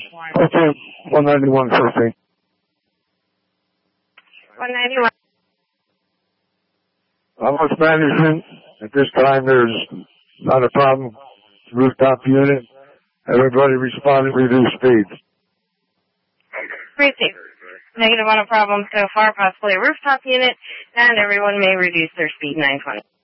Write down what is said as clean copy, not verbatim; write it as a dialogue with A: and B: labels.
A: Okay, 191 15.
B: 191.
A: Almost management. At this time, there's not a problem. Rooftop unit. Everybody responded, reduce speeds.
B: Received. Negative on a problem so far, possibly a rooftop unit, and everyone may reduce their speed 920.